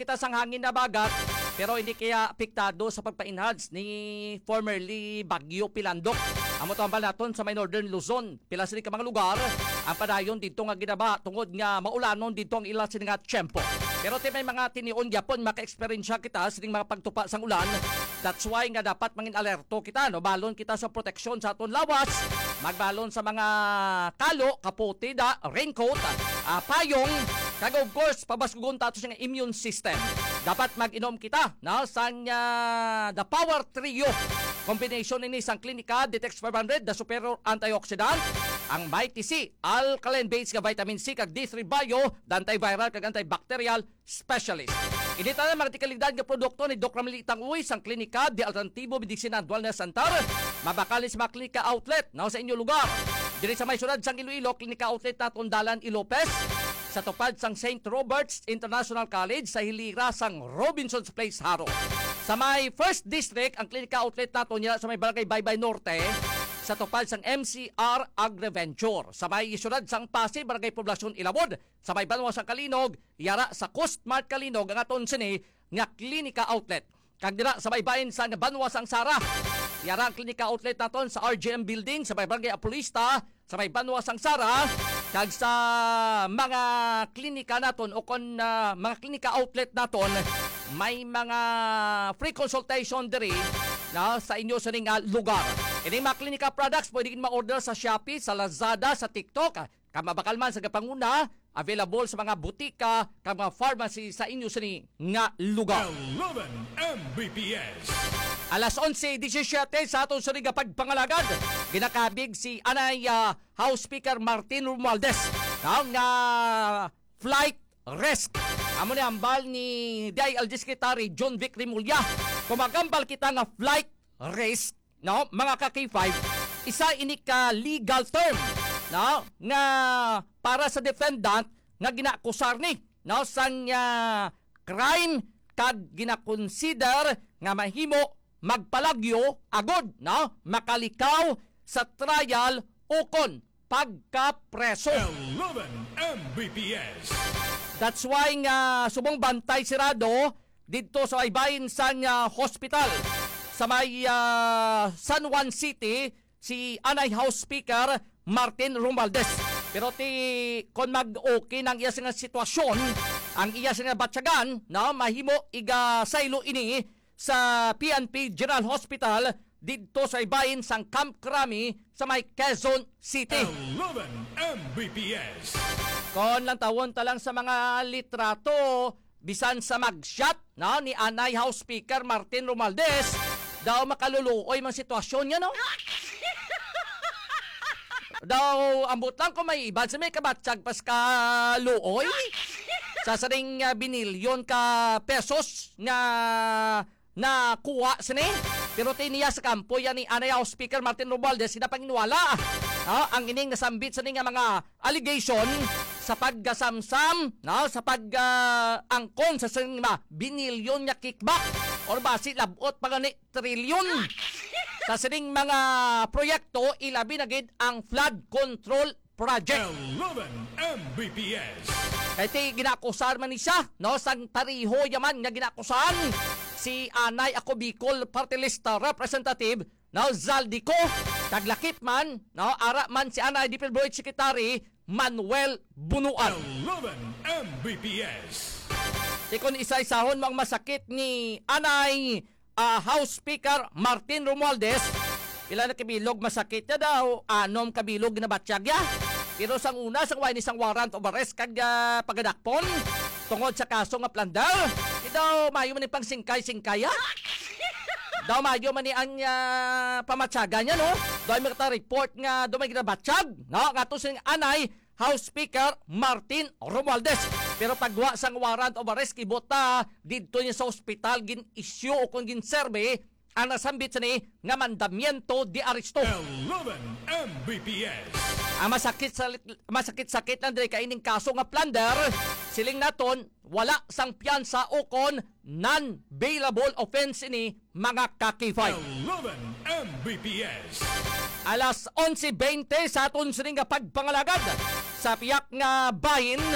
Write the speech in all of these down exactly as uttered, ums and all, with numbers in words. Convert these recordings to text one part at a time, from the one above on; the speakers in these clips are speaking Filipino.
kita sang hangin na bagat, pero hindi kaya apektado sa pagpa-enhance ni formerly Bagyo Pilandok. Amo tambal naton sa may Northern Luzon, pila sini ka mga lugar ang padayon dito nga ginaba tungod nga maulanon dito ang ila sini nga tiyempo. Pero ti may mga tinion gyapon maka-experience kita sining mga pagtupa sang ulan. That's why nga dapat mangin alerto kita, no, balon kita sa proteksyon sa aton lawas, magbalon sa mga kalo, kapote da, raincoat, uh, payong, kag of course pabaskugon tato sa immune system. Dapat mag-inom kita na sang uh, the Power Trio. Combination ini sang klinika Detex five hundred, the superior antioxidant, ang Mighty C, alkaline base nga vitamin C kag D three Bio, the antiviral kag antibacterial specialist. Inita na mga tikalidad nga produkto ni Doc Ramili Tanguy sang klinika di Alternativo Medicina Wellness Center. Mabakali sa mga klinika outlet na sa inyo lugar. Diri sa may syudad sang Iloilo, klinika outlet naton Dalan Ilopez. Sa tupad sang Saint Robert's International College sa hilira sang Robinson's Place Haro. Sa may First District, ang klinika outlet nato niya sa may Barangay Baybay Norte, sa tupad sang M C R Agriventure. Sa may syudad sang Pasig, Barangay Poblasyon Ilabod, sa may Banwa sang Kalinog, yara sa Coast Mart Kalinog ang aton sini nga klinika outlet. Kag dira sa may bahin sang Banwa sang Sara, yara ang klinika outlet naton sa R G M Building, sa may Barangay Apolista, sa may Banwa sang Sara, kag sa mga klinika naton o kon uh, mga klinika outlet naton, may mga free consultation diri na sa inyo sa ning uh, lugar. Ini mga klinika products pwede kin ma-order sa Shopee, sa Lazada, sa TikTok. Kag mabakal man sa kapanguna, available sa mga butika kag mga pharmacy sa inyo sa ning nga lugar. eleven M B P S. Alas onse disyesiyete sa aton sa riga pagpangalagad, ginakabig si Anay uh, House Speaker Martin Romualdez ang uh, flight risk. Amo ni ambal ni D I L G Secretary John Vic Rimulya. Kumagambal kita nga flight risk, no, mga ka K five, isa ini ka legal term, no, nga para sa defendant nga ginakusar ni, no, sang uh, crime kag ginakonsider nga mahimo magpalagyo agod, no, makalikaw sa trial ukon pagkapreso. eleven M B P S. That's why nga subong bantay sirado dito sa Aybayin sang uh, hospital sa may uh, San Juan City si Anay House Speaker Martin Romualdez. Pero ti kon mag-okay ng iya nga sitwasyon, ang iya nga batyagan na mahimo iga saylo ini sa P N P General Hospital dito sa Ibayin sang Camp Crami sa may Quezon City. eleven M B P S. Kon lang tawon ta lang sa mga litrato bisan sa magshot no, ni Anay House Speaker Martin Romualdez, daw makaluluoy man sitwasyon niya, no? Daw ambot lang kung may iban sa may kabatsag pas ka luoy. Sa saring uh, binilyon ka pesos nga na kuha sini. Pero tiniya sa kampo yan ni Anay House Speaker Martin Romualdez sina panginwala. No, ang ining nasambit sa nga mga allegation sa paggasamsam, no, sa pag-angkon uh, sa sinima binilyon nga kickback or basi labot pa gani trilyon sa sining mga proyekto ilabi na gid ang flood control project. eleven M B P S. Kaya ti ginakusar man ni siya, no, sang tariho yaman nga ginakusan si Anay Ako Bicol Party List Representative, no, Zaldico, taglakip man, no, ara man si Anay D P W H Secretary Manuel Bunuan. eleven M B P S. Ikon isa-isahon mang masakit ni Anay uh, House Speaker Martin Romualdez. Ilan na kabilog masakit na daw, anom kabilog na batsyagya. Pero sang una, sang wine isang warrant of arrest kag uh, pagadakpon tungod sa kaso nga plunder. Daw mayo man pang singkay-singkaya. Daw mayo man ni ang uh, pamatsaga niya, no? Daw may report nga daw may ginabatsyag, no? Nga to sing Anay House Speaker Martin Romualdez. Pero pagwa sang warrant of arrest kibota didto niya sa ospital gin issue o kung gin serve ang nasambit sa ni nga mandamiento di aresto. eleven M B P S. Ang masakit sa masakit-sakit lang diri kay ining kaso nga plunder, siling naton wala sang piyansa o kon non-bailable offense ini mga kakifay. eleven M B P S. Alas onse beinte sa aton sining nga pagpangalagad sa piyak nga bahin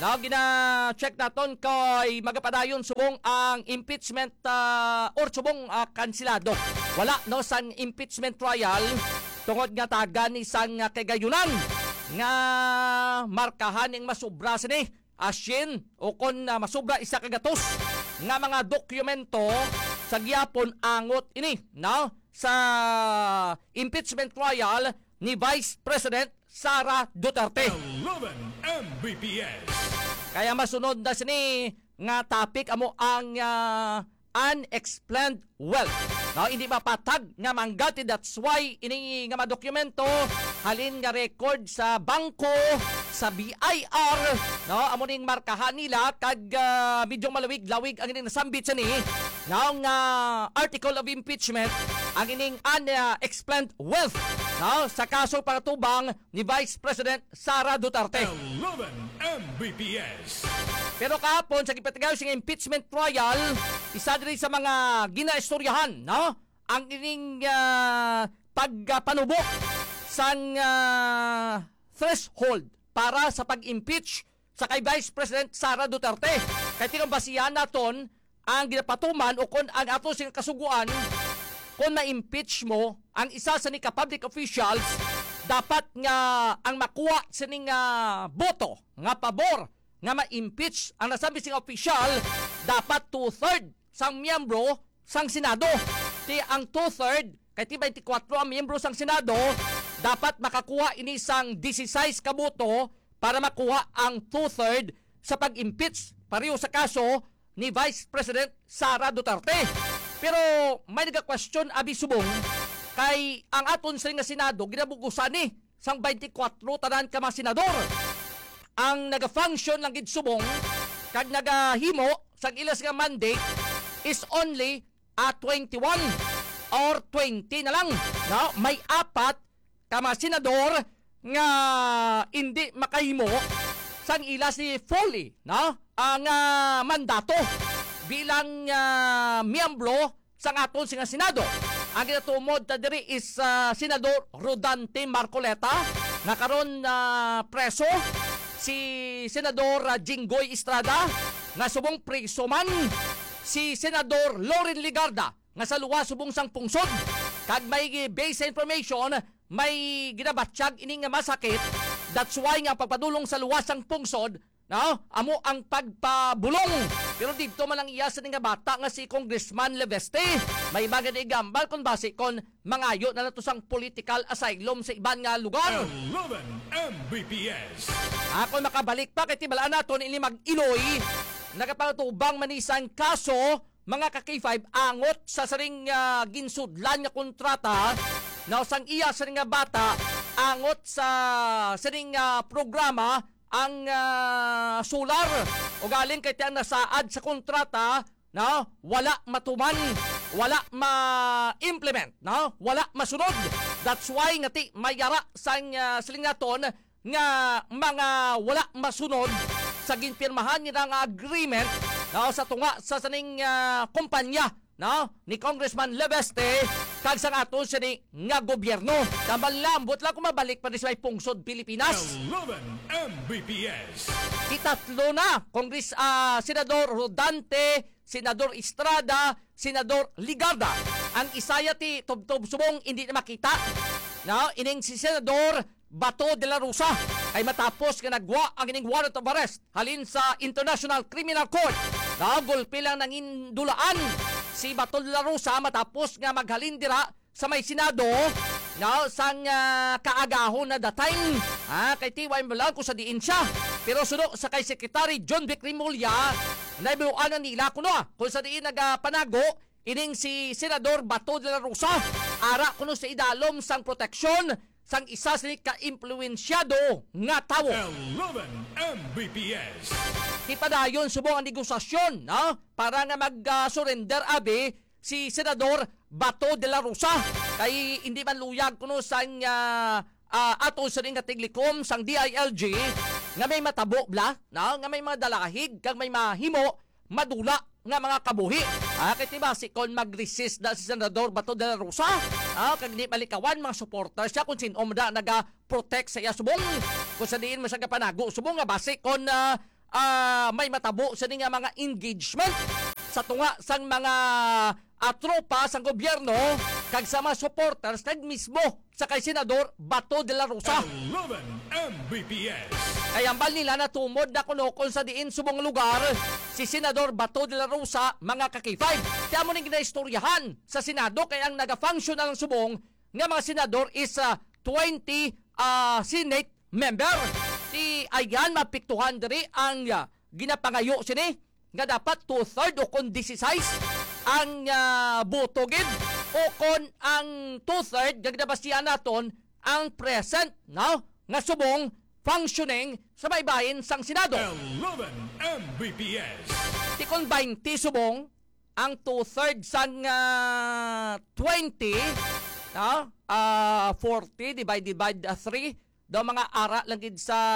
Now, gina-check naton kay magapadayon subong ang impeachment uh, or subong uh, kansilado. Wala no sang impeachment trial tungod nga taga ni sang uh, kagayunan nga markahan ning masubra sini asin o kon uh, masubra isa kagatos nga mga dokumento sa gyapon angot ini no sa impeachment trial ni Vice President Sara Duterte. eleven M B P S. Kaya masunod na sini nga topic amo ang uh, unexplained wealth. No, hindi mapatag nga manggati, that's why ini nga madokumento halin nga record sa bangko, sa B I R, no, amo ning markahan nila kag uh, medyo malawig-lawig ang ining nasambit sa ni now nga article of impeachment ang ining unexplained wealth, no, sa kaso patubang ni Vice President Sara Duterte. eleven M B P S. Pero kahapon sa gipatigaw sing impeachment trial, isa diri sa mga ginaistoryahan, no, ang ining uh, pagpanubo sang uh, threshold para sa pag-impeach sa kay Vice President Sara Duterte. Kay tinong basihan naton ang ginapatuman o kon ang ato sing kasuguan kung ma-impeach mo ang isa sa ni ka-public officials, dapat nga ang makuha sa ning uh, boto nga pabor nga ma-impeach ang nasabi sing official, dapat two-third sang miyembro sang Senado. Ti ang two-third, kay ti twenty-four ang miyembro sang Senado, dapat makakuha ini sang sixteen ka boto para makuha ang two-third sa pag-impeach pareho sa kaso ni Vice President Sara Duterte. Pero may nagka-question abi subong kay ang aton sa nga Senado ginabugusan ni sang twenty-four tanan ka mga senador. Ang naga-function lang gid subong kag nagahimo sa ilas nga mandate is only a twenty-one or twenty na lang. No, may apat ka mga senador nga hindi makahimo sang ilas ni fully, no, ang uh, mandato bilang uh, miyembro sang aton nga Senado. Ang ginatumod ta diri is uh, Senador Rodante Marcoleta, na karon na uh, preso, si Senador uh, Jinggoy Estrada nga subong preso man, si Senador Loren Ligarda nga sa luwa subong sang pungsod, kag may base information may ginabatsyag ining nga masakit, that's why nga pagpadulong sa luwas sang pungsod, no, amo ang pagpabulong. Pero dito man ang iya sa nga bata nga si Congressman Leveste, may bagay na igambal kung base kon mangayo na nato sang political asylum sa iban nga lugar. eleven M B P S. Ako makabalik pa kay tibalaan naton ini mag-iloy, nagapatubang manisang kaso mga ka-K five angot sa saring uh, ginsudlan nga kontrata na sang iya sa nga bata angot sa saring uh, programa ang uh, solar o galing kay tiyang nasaad sa kontrata, no, wala matuman, wala ma-implement, no, wala masunod. That's why nga ti mayara sang uh, silingaton nga mga wala masunod sa ginpirmahan nila nga agreement, no, sa tunga sa saning uh, kumpanya, no, ni Congressman Leveste kag sang aton siya ni nga gobyerno. Tambal lambot lang kung mabalik pa rin sa may pungsod Pilipinas. eleven M B P S. Itatlo na, Congress, uh, Senador Rodante, Senador Estrada, Senador Ligarda. Ang isaya ti tubtob subong hindi na makita, no, ining si Senador Bato de la Rosa ay matapos nga nagwa ang ining warrant of arrest halin sa International Criminal Court. Nagulpi lang nang indulaan si Bato de la Rosa matapos nga maghalin dira sa may Senado, no, sang uh, kaagahon na datime, ha, kay T Y Mbalag ko sa diin siya. Pero suno sa kay Secretary John Vic Rimulya, naibuanan nila kuno kung sa diin nagapanago ining si Senador Bato de la Rosa. Ara kuno sa idalom sang proteksyon sang isa sa ka-impluensyado nga tawo. eleven M B P S. Ipadayon subong ang negosasyon, no, para nga mag-surrender uh, abi si Senador Bato de la Rosa. Kay hindi man luyag kuno sang uh, uh, ato sa ring katiglicom sang D I L G nga may matabo bla, no, nga may mga dalahig kag may mahimo madula nga mga kabuhi. Ah, kay tibasi kon mag-resist na si Senador Bato de la Rosa. Ah, kag di malikawan mga supporters siya kung sino da naga-protect sa iya subong. Kung sa diin mo siya kapanago subong nga base kon uh, ah, may matabo sa nga mga engagement sa tunga sang mga uh, tropa sang gobyerno kag sa mga supporters kag mismo sa kay Senador Bato de la Rosa. eleven M B P S. Kaya ambal nila na tumod na kuno kung sa diin subong lugar si Senador Bato de la Rosa mga ka-K five. Kaya mo ning ginaistoryahan sa Senado kaya ang naga-function ang subong nga mga senador is uh, twenty uh, Senate member. Di ayan mapiktuhan diri ang uh, ginapangayo sini nga dapat two-third o kon sixteen ang uh, boto gid o kon ang two-third gagdabasiyan naton ang present no nga subong functioning sa baybayin sang Senado. eleven M B P S. Di kon twenty subong ang two-third sang uh, twenty no uh, forty divided by three daw mga ara lang gid sa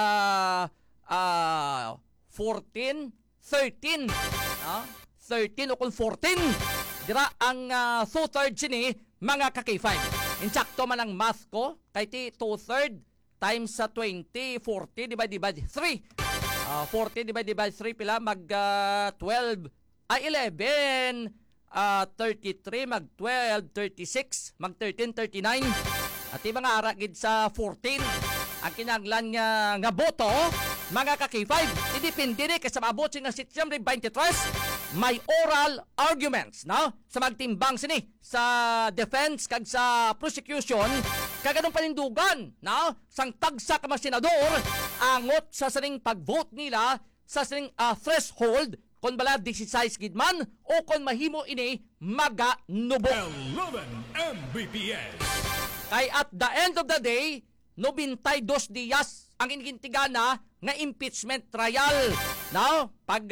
uh, fourteen thirteen no? thirteen o kung fourteen dira ang uh, two-third sini mga ka-K five. Insakto man ang math ko kay ti two-third times sa twenty forty divided by three uh, forty divided by three pila mag uh, twelve ay eleven uh, thirty-three mag twelve thirty-six mag thirteen thirty-nine at ti mga ara gid sa fourteen ang kinahanglan nga nga boto mga ka-K five. Idepende ni kasi maabot nga Setyembre twenty-three may oral arguments no sa magtimbang sini sa defense kag sa prosecution kag anong panindugan no sang tagsa ka mga senador angot sa sining pag-vote nila sa sining uh, threshold kon bala sixteen gid man o kon mahimo ini maganubo. eleven M B P S. Kay at the end of the day ninety-two días ang inigintigana nga impeachment trial. No? Pag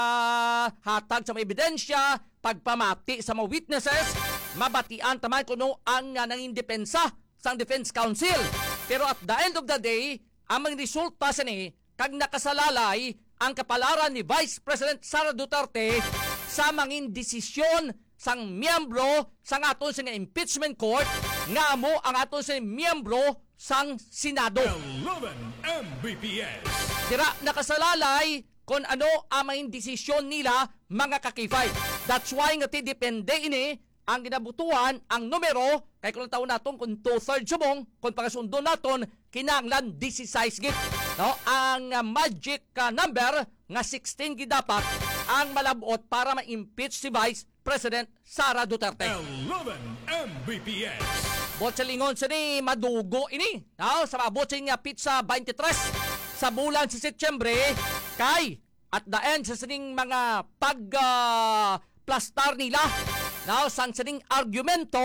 uh, hatag sa mga ebidensya, pagpamati sa mga witnesses, mabatian taman kuno ang uh, nangindepensa sang Defense Council. Pero at the end of the day, ang mga resulta sa ni, kag nakasalalay ang kapalaran ni Vice President Sara Duterte sa mangin desisyon sang miyembro sang aton sa impeachment court nga mo ang aton sa miyembro sang Senado. eleven M B P S. Tira nakasalalay kung ano ang mga desisyon nila mga ka-K five. That's why nga ti depende ini ang ginabutuhan ang numero kay kung taon naton kung two-thirds subong kung pagasundo naton kinahanglan sixteen gid. No, ang uh, magic uh, number nga sixteen gid dapat ang malabot para ma-impeach si Vice President Sara Duterte. eleven M B P S. Bot sa lingon sa ni madugo ini. No, sa mabot sa nga pizza twenty-three sa bulan sa Setyembre kay at the end sa sining mga pag uh, plastar nila. Now, sang sining argumento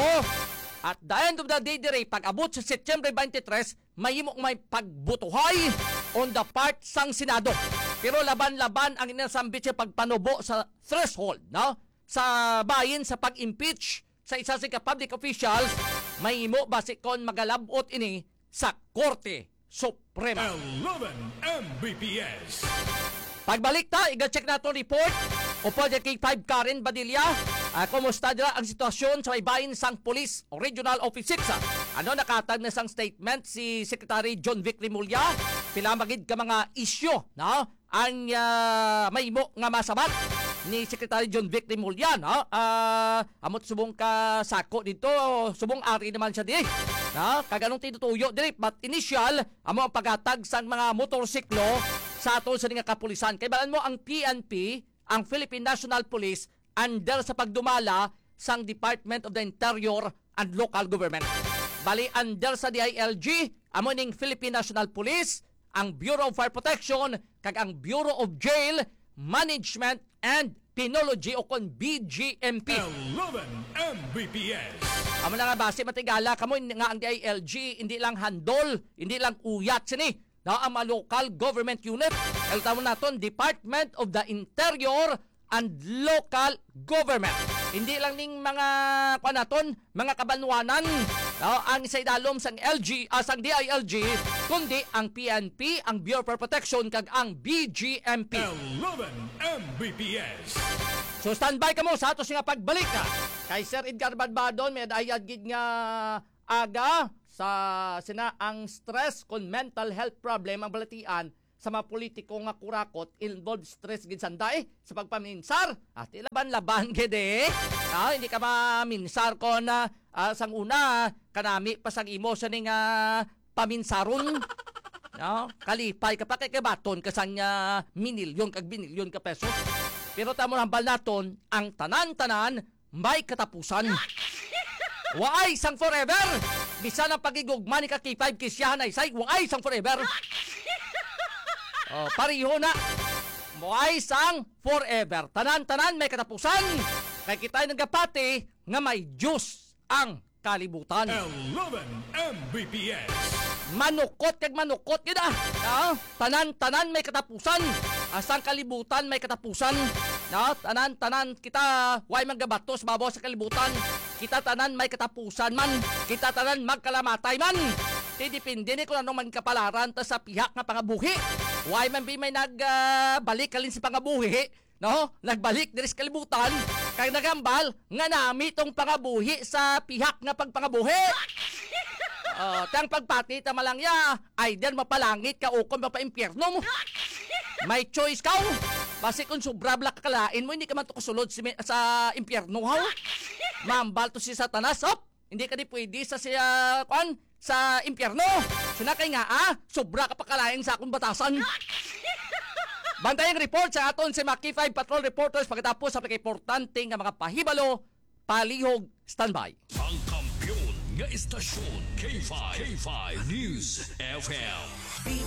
at the end of the day dire pag abot sa Setyembre twenty-three mahimo may pagbutuhay on the part sang Senado. Pero laban-laban ang inasambit sa pagpanubo sa threshold, no? Sa bayin sa pag-impeach sa isa sa public officials, mahimo basi kon magalabot ini sa Korte Suprema. eleven M B P S. Pagbalik ta, iga-check nato report o Project K five Karen Badilla. Uh, kumusta dira ang sitwasyon sa baybayin sang Police o Regional Office six? Uh, ano nakatag na sang statement si Secretary John Vic Rimulya? Pilamagid ka mga isyo, no? Ang uh, mahimo nga masabat ni Secretary John Vic Rimulya, no? Uh, amot subong ka sako dito, subong ari naman siya di. No? Kaganong tinutuyo diri, but initial amo ang paghatag sang mga motorsiklo sa ato sa nga kapulisan. Kay balan mo ang P N P, ang Philippine National Police, under sa pagdumala sang Department of the Interior and Local Government. Bali under sa D I L G, amo ning Philippine National Police, ang Bureau of Fire Protection, kag ang Bureau of Jail Management and Penology o kon B G M P. eleven M B P S. Amo na nga base matigala kamo nga ang D I L G hindi lang handol, hindi lang uyat sini. Na ang mga local government unit, el tawon naton Department of the Interior and Local Government. Hindi lang ning mga panaton, mga kabanwanan, no, ang isa idalom sang L G, uh, sang D I L G, kundi ang P N P, ang Bureau of Protection, kag ang B G M P. eleven M B P S. So standby ka mo sa ato nga pagbalik ka. Kay Sir Edgar Badbadon, may dayad gid nga aga sa sina ang stress kon mental health problem ang balatian sa mga politiko nga kurakot involved stress gid sanday sa pagpaminsar at ilaban-laban gid eh. Ah, hindi ka maminsar ko na ah, sang una kanami pa sang imo sa ning ah, paminsaron. No? Kalipay ka pa kay kabaton kasang uh, minilyon kag binilyon ka pesos. Pero tamo hambal naton ang tanan-tanan may katapusan. Waay sang forever. Bisan ang pagigugma ni ka K five kisyahan ay say waay sang forever. Oh, pariho na. Waay sang forever. Tanan-tanan may katapusan. Kay kita'y nagapati nga may Diyos ang kalibutan. eleven M B P S. Manukot kag manukot yun ah. No? Tanan-tanan may katapusan. Asang kalibutan may katapusan. No? Tanan-tanan kita way magabatos babaw sa kalibutan. Kita tanan may katapusan man. Kita tanan magkalamatay man. Tidipindi ni kung anong magkapalaran ta sa pihak nga pangabuhi. Way man bi may nagbalik uh, kalin si pangabuhi. No? Nagbalik diri sa kalibutan. Kay nagambal nga nami tong pangabuhi sa pihak nga pagpangabuhi. Uh, tang pagpati tama lang ya, ay diyan mapalangit ka o kung mapa-impyerno mo. May choice ka. Basi kung sobra blak kalain mo, hindi ka man to kusulod si, sa impyerno ha. Mambal to si Satanas, hop. Hindi ka di pwede sa siya, kwan, sa impyerno. Sinakay nga ah, sobra ka pa kalain sa akong batasan. Bantayang report sa aton si Maki five Patrol Reporters pagkatapos sa pagka-importante nga mga pahibalo, palihog, standby. Ang kampiyon nga istasyon K five. K five News F M.